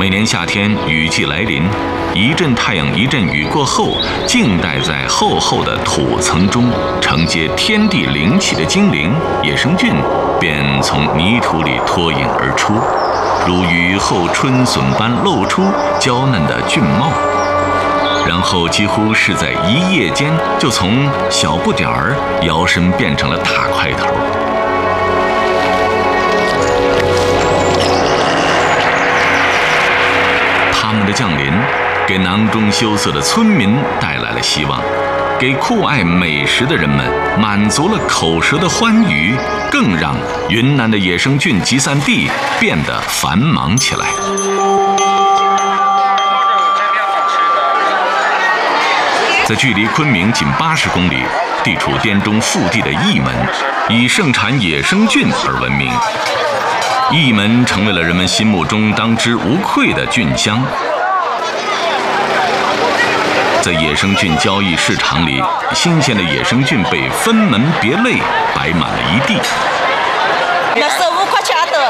每年夏天雨季来临，一阵太阳一阵雨过后，静待在厚厚的土层中，承接天地灵气的精灵野生菌便从泥土里脱颖而出，如雨后春笋般露出娇嫩的菌帽，然后几乎是在一夜间就从小不点儿摇身变成了大块头。他们的降临给囊中羞涩的村民带来了希望，给酷爱美食的人们满足了口舌的欢愉，更让云南的野生菌集散地变得繁忙起来。在距离昆明仅80公里、地处滇中腹地的义门，以盛产野生菌而闻名。义门成为了人们心目中当之无愧的菌乡。在野生菌交易市场里，新鲜的野生菌被分门别类摆满了一地。 15块钱的。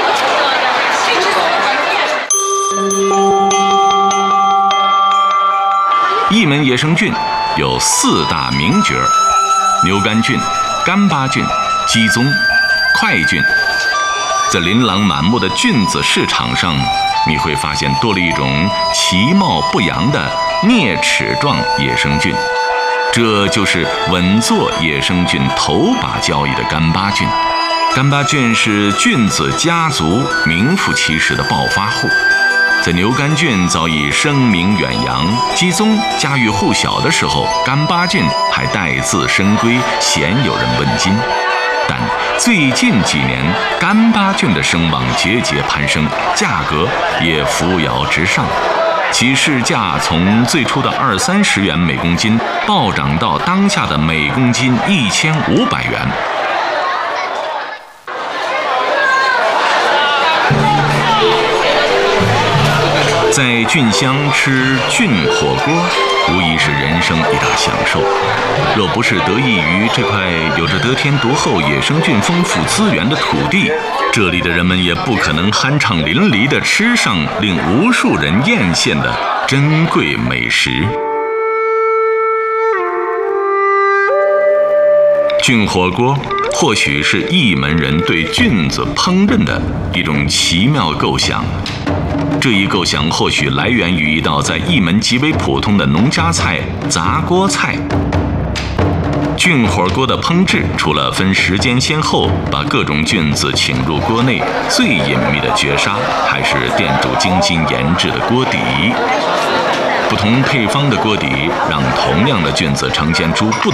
义门野生菌有4大名角：牛肝菌、干巴菌、鸡枞、块菌。在琳琅满目的菌子市场上，你会发现多了一种其貌不扬的啮齿状野生菌，这就是稳坐野生菌头把交椅的干巴菌。干巴菌是菌子家族名副其实的暴发户，在牛肝菌早已声名远扬，鸡枞家喻户晓的时候，干巴菌还待字深闺，鲜有人问津。但最近几年，干巴菌的声望节节攀升，价格也扶摇直上，其市价从最初的20-30元每公斤暴涨到当下的每公斤1500元。在菌乡吃菌火锅，无疑是人生一大享受。若不是得益于这块有着得天独厚野生菌丰富资源的土地，这里的人们也不可能酣畅淋漓地吃上令无数人艳羡的珍贵美食。菌火锅或许是义门人对菌子烹饪的一种奇妙构想。这一构想或许来源于一道在义门极为普通的农家菜——杂锅菜。菌火锅的烹制，除了分时间先后把各种菌子请入锅内，最隐秘的绝杀还是店主精心研制的锅底。不同配方的锅底，让同样的菌子呈现出不